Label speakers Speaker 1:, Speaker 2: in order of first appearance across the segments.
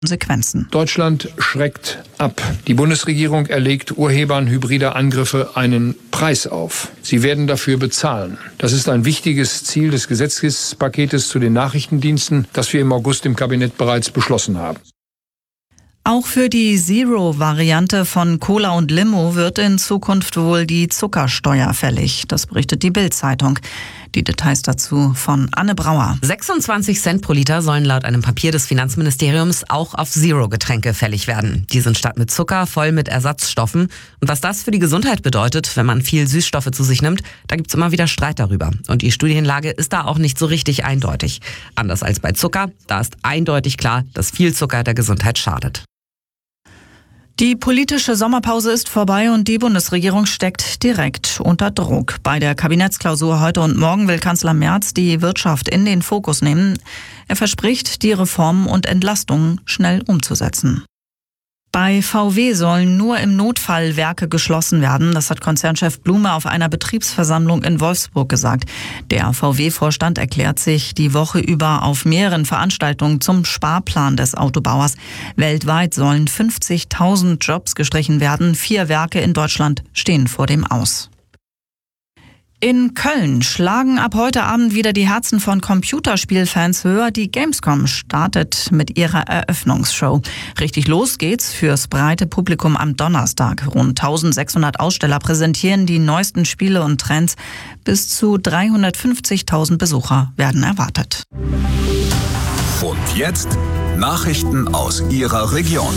Speaker 1: Konsequenzen.
Speaker 2: Deutschland schreckt ab. Die Bundesregierung erlegt Urhebern hybrider Angriffe einen Preis auf. Sie werden dafür bezahlen. Das ist ein wichtiges Ziel des Gesetzespaketes zu den Nachrichtendiensten, das wir im August im Kabinett bereits beschlossen haben.
Speaker 1: Auch für die Zero-Variante von Cola und Limo wird in Zukunft wohl die Zuckersteuer fällig. Das berichtet die Bild-Zeitung. Die Details dazu von Anne Brauer.
Speaker 3: 26 Cent pro Liter sollen laut einem Papier des Finanzministeriums auch auf Zero-Getränke fällig werden. Die sind statt mit Zucker voll mit Ersatzstoffen. Und was das für die Gesundheit bedeutet, wenn man viel Süßstoffe zu sich nimmt, da gibt's immer wieder Streit darüber. Und die Studienlage ist da auch nicht so richtig eindeutig. Anders als bei Zucker, da ist eindeutig klar, dass viel Zucker der Gesundheit schadet.
Speaker 1: Die politische Sommerpause ist vorbei und die Bundesregierung steckt direkt unter Druck. Bei der Kabinettsklausur heute und morgen will Kanzler Merz die Wirtschaft in den Fokus nehmen. Er verspricht, die Reformen und Entlastungen schnell umzusetzen. Bei VW sollen nur im Notfall Werke geschlossen werden. Das hat Konzernchef Blume auf einer Betriebsversammlung in Wolfsburg gesagt. Der VW-Vorstand erklärt sich die Woche über auf mehreren Veranstaltungen zum Sparplan des Autobauers. Weltweit sollen 50.000 Jobs gestrichen werden. 4 Werke in Deutschland stehen vor dem Aus. In Köln schlagen ab heute Abend wieder die Herzen von Computerspielfans höher. Die Gamescom startet mit ihrer Eröffnungsshow. Richtig los geht's fürs breite Publikum am Donnerstag. Rund 1600 Aussteller präsentieren die neuesten Spiele und Trends. Bis zu 350.000 Besucher werden erwartet.
Speaker 4: Und jetzt Nachrichten aus Ihrer Region.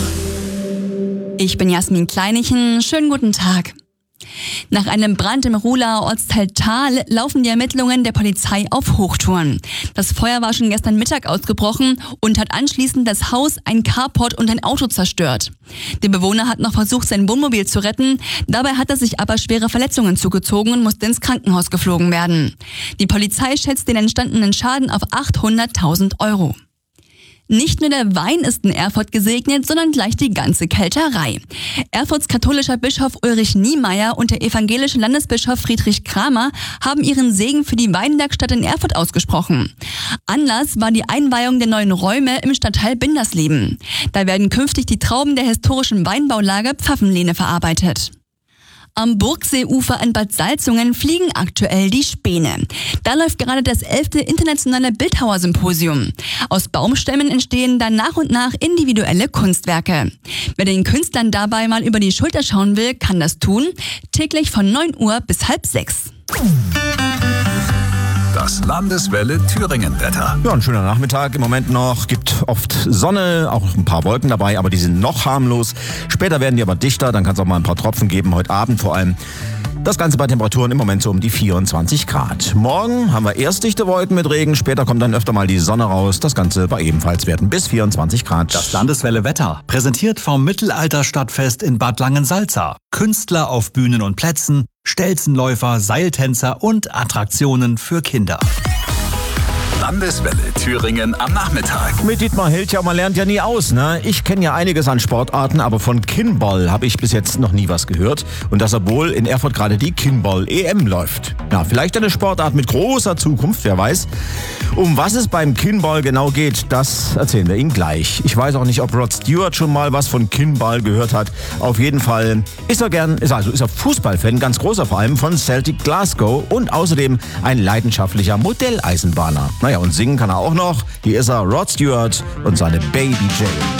Speaker 5: Ich bin Jasmin Kleinichen. Schönen guten Tag. Nach einem Brand im Ruhlaer Ortsteil Thal laufen die Ermittlungen der Polizei auf Hochtouren. Das Feuer war schon gestern Mittag ausgebrochen und hat anschließend das Haus, ein Carport und ein Auto zerstört. Der Bewohner hat noch versucht, sein Wohnmobil zu retten. Dabei hat er sich aber schwere Verletzungen zugezogen und musste ins Krankenhaus geflogen werden. Die Polizei schätzt den entstandenen Schaden auf 800.000 Euro. Nicht nur der Wein ist in Erfurt gesegnet, sondern gleich die ganze Kelterei. Erfurts katholischer Bischof Ulrich Niemeyer und der evangelische Landesbischof Friedrich Kramer haben ihren Segen für die Weinwerkstatt in Erfurt ausgesprochen. Anlass war die Einweihung der neuen Räume im Stadtteil Bindersleben. Da werden künftig die Trauben der historischen Weinbaulage Pfaffenlehne verarbeitet. Am Burgseeufer in Bad Salzungen fliegen aktuell die Späne. Da läuft gerade das 11. internationale Bildhauersymposium. Aus Baumstämmen entstehen dann nach und nach individuelle Kunstwerke. Wer den Künstlern dabei mal über die Schulter schauen will, kann das tun. Täglich von 9 Uhr bis 5:30.
Speaker 4: Das Landeswelle Thüringen-Wetter.
Speaker 6: Ja, ein schöner Nachmittag im Moment noch. Gibt oft Sonne, auch ein paar Wolken dabei, aber die sind noch harmlos. Später werden die aber dichter, dann kann es auch mal ein paar Tropfen geben, heute Abend vor allem. Das Ganze bei Temperaturen im Moment so um die 24 Grad. Morgen haben wir erst dichte Wolken mit Regen, später kommt dann öfter mal die Sonne raus. Das Ganze bei ebenfalls Werten bis 24 Grad.
Speaker 7: Das Landeswelle Wetter, präsentiert vom Mittelalterstadtfest in Bad Langensalza. Künstler auf Bühnen und Plätzen, Stelzenläufer, Seiltänzer und Attraktionen für Kinder.
Speaker 4: Landeswelle Thüringen am Nachmittag.
Speaker 6: Mit Dietmar Hiltja, man lernt ja nie aus, ne? Ich kenne ja einiges an Sportarten, aber von Kinball habe ich bis jetzt noch nie was gehört. Und das, obwohl in Erfurt gerade die Kinball-EM läuft. Ja, vielleicht eine Sportart mit großer Zukunft, wer weiß. Um was es beim Kinball genau geht, das erzählen wir Ihnen gleich. Ich weiß auch nicht, ob Rod Stewart schon mal was von Kinball gehört hat. Auf jeden Fall ist er Fußballfan, ganz großer vor allem, von Celtic Glasgow und außerdem ein leidenschaftlicher Modelleisenbahner. Naja, und singen kann er auch noch. Hier ist er, Rod Stewart und seine Baby Jane.